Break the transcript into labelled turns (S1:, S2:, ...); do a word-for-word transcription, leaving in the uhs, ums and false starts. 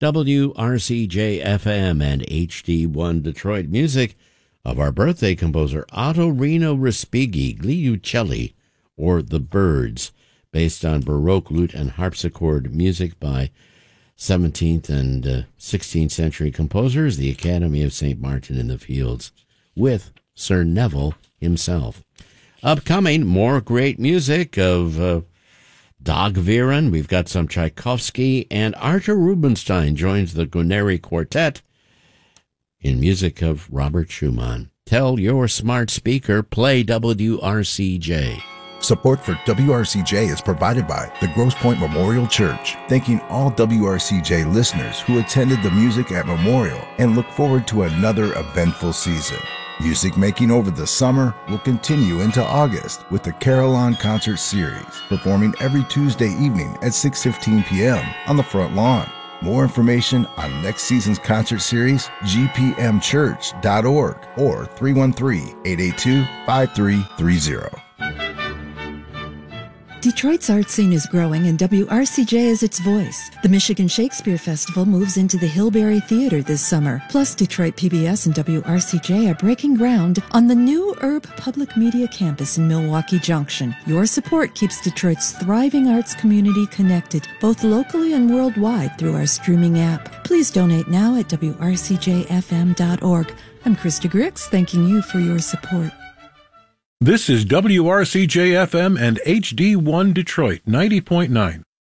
S1: W R C J F M and H D one Detroit. Music of our birthday composer Otto Rino Respighi, Gliucelli, or The Birds, based on Baroque lute and harpsichord music by seventeenth and uh, sixteenth century composers, the Academy of Saint Martin in the Fields, with Sir Neville himself. Upcoming, more great music of uh, Dagviren. We've got some Tchaikovsky, and Artur Rubinstein joins the Guarneri Quartet in music of Robert Schumann. Tell your smart speaker, play W R C J.
S2: Support for W R C J is provided by the Grosse Pointe Memorial Church, thanking all W R C J listeners who attended the music at Memorial and look forward to another eventful season. Music making over the summer will continue into August with the Carillon Concert Series, performing every Tuesday evening at six fifteen p.m. on the front lawn. More information on next season's concert series, g p m church dot org or three one three, eight eight two, five three three zero.
S3: Detroit's art scene is growing, and W R C J is its voice. The Michigan Shakespeare Festival moves into the Hillberry Theater this summer. Plus, Detroit P B S and W R C J are breaking ground on the new Urb Public Media Campus in Milwaukee Junction. Your support keeps Detroit's thriving arts community connected, both locally and worldwide, through our streaming app. Please donate now at W R C J F M dot org. I'm Krista Grix, thanking you for your support.
S4: This is W R C J F M and H D one Detroit ninety point nine.